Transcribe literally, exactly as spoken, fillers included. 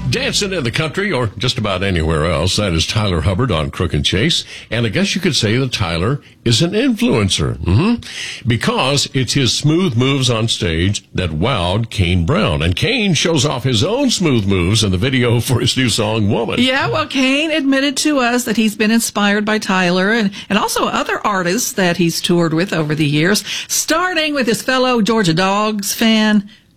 Dancing in the country or just about anywhere else, that is Tyler Hubbard on Crook and Chase. And I guess you could say that Tyler is an influencer. Mm-hmm. Because it's his smooth moves on stage that wowed Kane Brown. And Kane shows off his own smooth moves in the video for his new song, Woman. Yeah, well, Kane admitted to us that he's been inspired by Tyler and, and also other artists that he's toured with over the years, starting with his fellow Georgia Dogs fan,